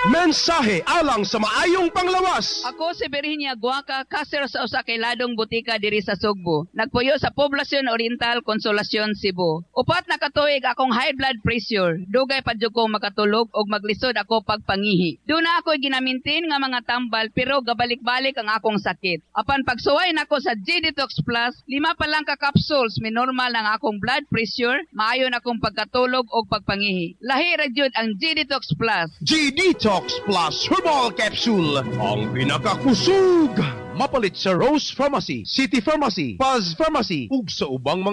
Mensahe alang sa maayong panglawas. Ako si Virginia Guaca, kaser sa usa kay ladong butika diri sa Sugbo. Nagpuyo sa Poblacion Oriental, Consolacion, Cebu. Upat na katuig akong high blood pressure. Dugay pa jud ko makatulog og maglisod ako pagpangihi. Duna ako ginamintin nga mga tambal pero gabalik-balik ang akong sakit. Apan pagsuway nako sa G-Detox Plus, 5 pa lang ka capsules may normal ang akong blood pressure, maayo na akong pagkatulog og pagpangihi. Lahi ra jud ang G-Detox Plus. G-Detox Plus Herbal Capsule. Ang pinakakusog. Mapalit sa Rose Pharmacy, City Pharmacy, Paz Pharmacy, ug sa ubang mga